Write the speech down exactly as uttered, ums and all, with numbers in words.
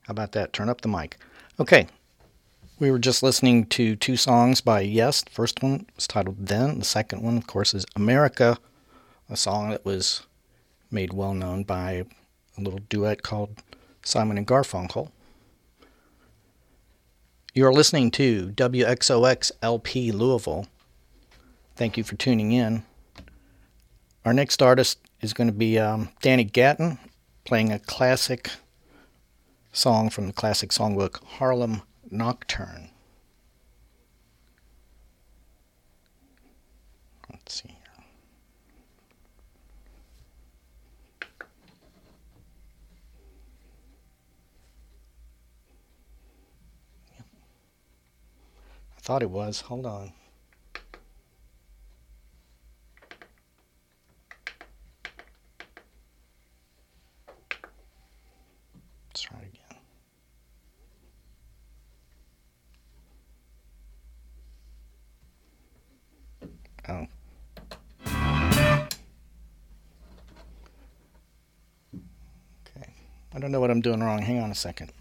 How about that? Turn up the mic. Okay. We were just listening to two songs by Yes. The first one was titled Then. The second one, of course, is America, a song that was made well known by a little duet called Simon and Garfunkel. You're listening to W X O X L P Louisville. Thank you for tuning in. Our next artist is going to be um, Danny Gatton, playing a classic song from the classic songbook Harlem Nocturne. Let's see here. I thought it was. Hold on. Let's try it again. Oh. Okay. I don't know what I'm doing wrong. Hang on a second.